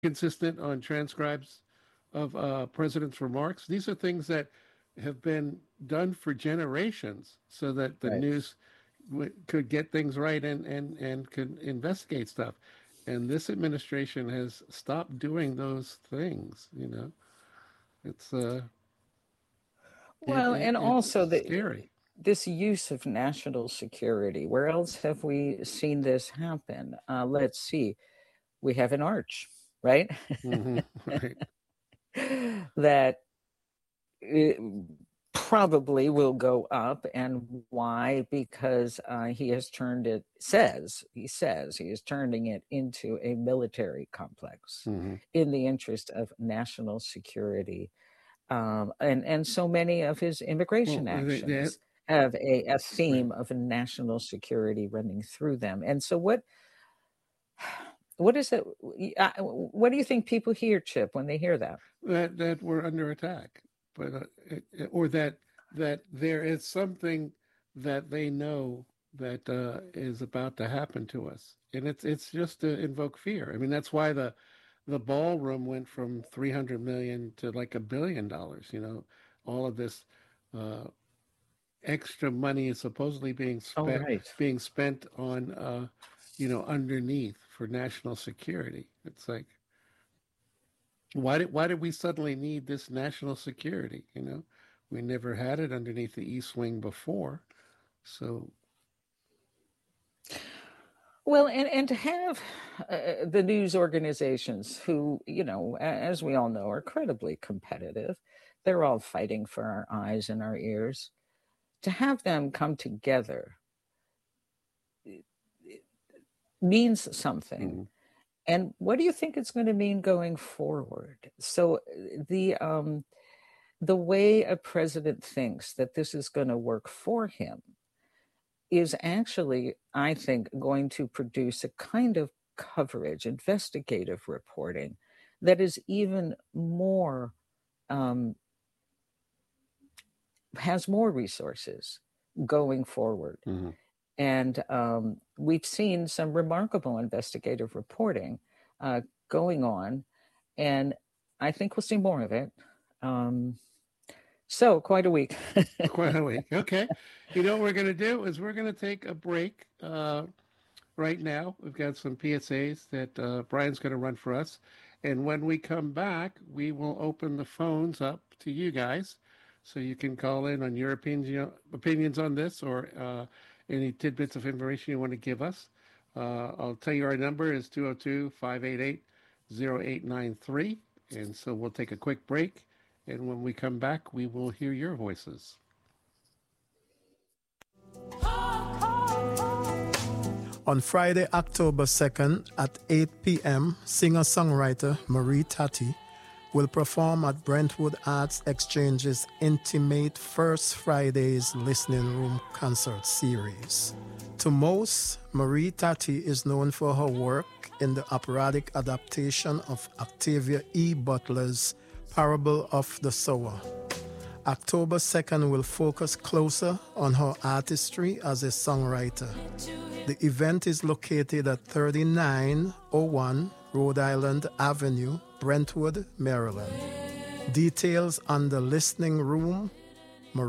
consistent on transcribes of presidents' remarks. These are things that have been done for generations so that the Right. news could get things right and could investigate stuff. And this administration has stopped doing those things. It's Well, and it's also scary. this use of national security. Where else have we seen this happen? Let's see. We have an arch, right? Right. that it probably will go up. And why? Because he has turned it, he says he is turning it into a military complex Hmm. in the interest of national security. And so many of his Well, immigration they, actions have a right. theme of national security running through them. And so what is it? What do you think people hear, Chip, when they hear that? That we're under attack, but or that there is something that they know that is about to happen to us, and it's just to invoke fear. I mean, that's why the ballroom went from 300 million to like $1 billion. All of this uh, extra money is supposedly Oh, right. being spent on underneath for national security. It's like why did we suddenly need this national security? We never had it underneath the East Wing before. So, Well, and to have the news organizations who, as we all know, are incredibly competitive, they're all fighting for our eyes and our ears. To have them come together means something. mhm. And what do you think it's going to mean going forward? So the way a president thinks that this is going to work for him is actually, I think, going to produce a kind of coverage, investigative reporting that is even more, um, has more resources going forward. Mhm. And we've seen some remarkable investigative reporting uh, going on, and I think we'll see more of it. Um, so, quite a week. Quite a week. Okay. You know what we're going to do is we're going to take a break right now. We've got some PSAs that Brian's going to run for us. And when we come back, we will open the phones up to you guys so you can call in on your opinions on this or any tidbits of information you want to give us. I'll tell you our number is 202-588-0893. And so we'll take a quick break. And when we come back, we will hear your voices. On Friday, October 2nd at 8 p.m., singer-songwriter Marie Tati will perform at Brentwood Arts Exchange's Intimate First Friday's Listening Room Concert Series. To most, Marie Tati is known for her work in the operatic adaptation of Octavia E. Butler's Parable of the Sower. October 2nd will focus closer on her artistry as a songwriter. The event is located at 3901 Rhode Island Avenue, Brentwood, Maryland. Details on the listening room